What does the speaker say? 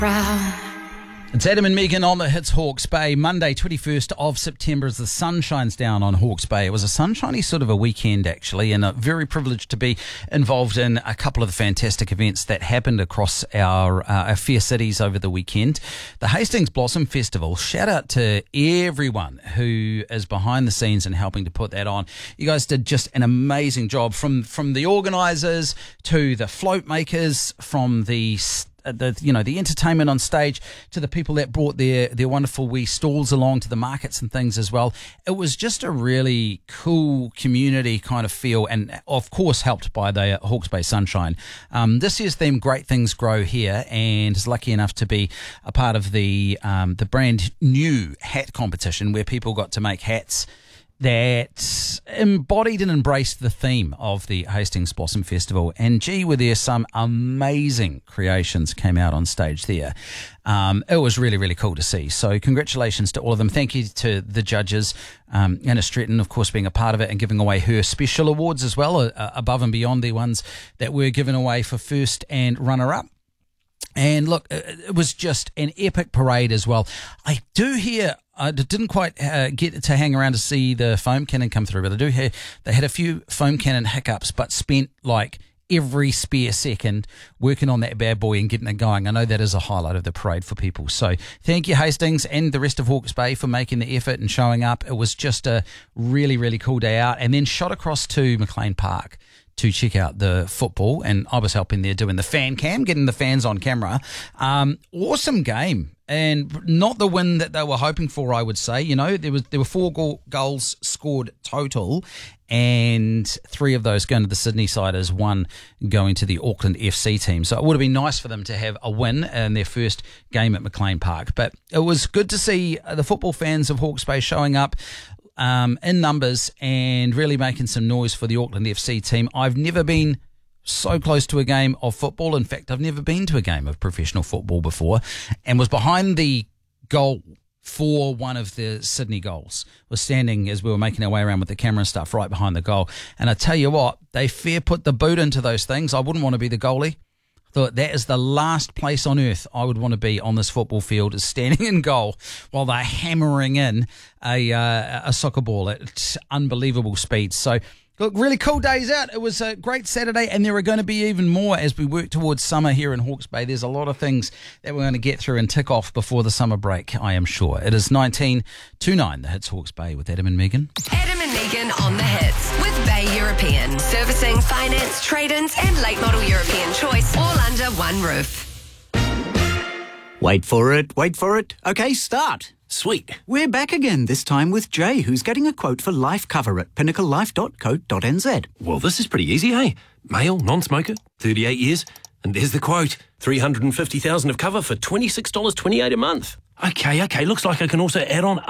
It's Adam and Megan on the Hits Hawke's Bay. Monday, 21st of September, as the sun shines down on Hawke's Bay. It was a sunshiny sort of a weekend, actually, and very privileged to be involved in a couple of the fantastic events that happened across our fair cities over the weekend. The Hastings Blossom Festival, shout out to everyone who is behind the scenes and helping to put that on. You guys did just an amazing job, from the organisers to the float makers, from the entertainment on stage to the people that brought their wonderful wee stalls along to the markets and things as well. It was just a really cool community kind of feel, and of course helped by the Hawke's Bay sunshine. This year's theme, Great Things Grow Here, and is lucky enough to be a part of the brand new hat competition where people got to make hats that embodied and embraced the theme of the Hastings Blossom Festival. And gee, were there some amazing creations came out on stage there. It was really, really cool to see. So congratulations to all of them. Thank you to the judges, Anna Stretton, of course, being a part of it and giving away her special awards as well, above and beyond the ones that were given away for first and runner-up. And look, it was just an epic parade as well. I didn't quite get to hang around to see the foam cannon come through, but I do hear they had a few foam cannon hiccups, but spent like every spare second working on that bad boy and getting it going. I know that is a highlight of the parade for people. So thank you, Hastings and the rest of Hawke's Bay, for making the effort and showing up. It was just a really, really cool day out. And then shot across to McLean Park to check out the football, and I was helping there doing the fan cam, getting the fans on camera. Awesome game, and not the win that they were hoping for, I would say. You know, there were 4 goals scored total, and 3 of those going to the Sydney Siders, 1 going to the Auckland FC team. So it would have been nice for them to have a win in their first game at McLean Park. But it was good to see the football fans of Hawke's Bay showing up in numbers and really making some noise for the Auckland FC team. I've never been so close to a game of football. In fact, I've never been to a game of professional football before, and was behind the goal for one of the Sydney goals. Was standing as we were making our way around with the camera and stuff right behind the goal. And I tell you what, they fair put the boot into those things. I wouldn't want to be the goalie. Thought that is the last place on earth I would want to be on this football field, is standing in goal while they're hammering in a soccer ball at unbelievable speed. So, look, really cool days out. It was a great Saturday, and there are going to be even more as we work towards summer here in Hawke's Bay. There's a lot of things that we're going to get through and tick off before the summer break, I am sure. It is 19 to 9, the Hits Hawke's Bay with Adam and Megan. Adam and Megan on the Hits with Bay European. Servicing, finance, trade-ins and late model European choice, all under one roof. Wait for it. Okay, start. Sweet. We're back again, this time with Jay, who's getting a quote for life cover at pinnaclelife.co.nz. Well, this is pretty easy, hey? Male, non-smoker, 38 years. And there's the quote. $350,000 of cover for $26.28 a month. Okay, looks like I can also add on